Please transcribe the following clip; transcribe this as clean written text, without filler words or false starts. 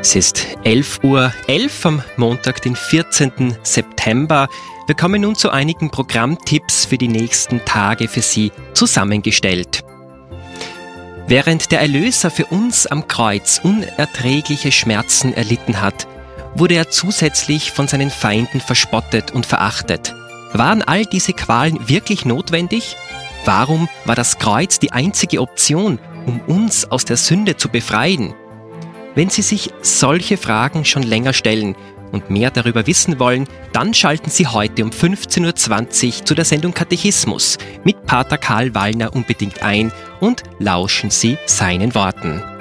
Es ist 11:11 Uhr am Montag, den 14. September. Wir kommen nun zu einigen Programmtipps für die nächsten Tage für Sie zusammengestellt. Während der Erlöser für uns am Kreuz unerträgliche Schmerzen erlitten hat, wurde er zusätzlich von seinen Feinden verspottet und verachtet. Waren all diese Qualen wirklich notwendig? Warum war das Kreuz die einzige Option, um uns aus der Sünde zu befreien? Wenn Sie sich solche Fragen schon länger stellen und mehr darüber wissen wollen, dann schalten Sie heute um 15:20 Uhr zu der Sendung Katechismus mit Pater Karl Wallner unbedingt ein und lauschen Sie seinen Worten.